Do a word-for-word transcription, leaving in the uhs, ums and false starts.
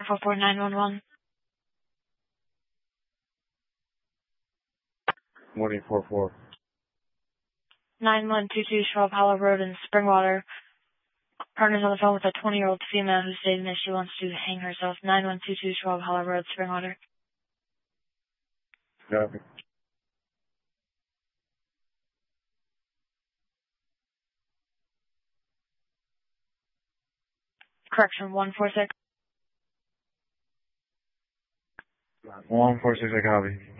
four four nine one one. Morning four four. nine one two two Schwab Hollow Road in Springwater. Partner's on the phone with a twenty-year-old female who's stating that she wants to hang herself. nine one two two Schwab Hollow Road, Springwater. Copy. Correction, one four six. one four six, I copy.